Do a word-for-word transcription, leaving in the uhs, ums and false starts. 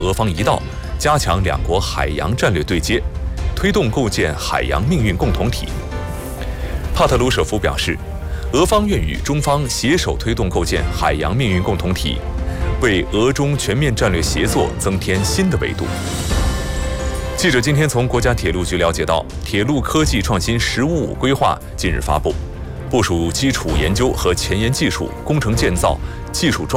俄方一道，加强两国海洋战略对接，推动构建海洋命运共同体。帕特鲁舍夫表示，俄方愿与中方携手推动构建海洋命运共同体，为俄中全面战略协作增添新的维度。记者今天从国家铁路局了解到，铁路科技创新“十五五”规划近日发布，部署基础研究和前沿技术、工程建造、技术装